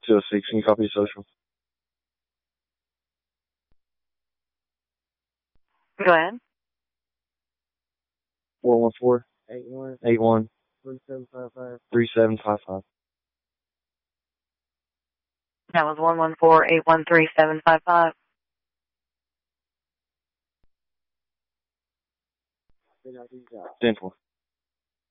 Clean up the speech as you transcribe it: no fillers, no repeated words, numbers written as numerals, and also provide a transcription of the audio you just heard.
206, can you copy your social? Go ahead. 414 81 3755. That was 114-813-755. Dental.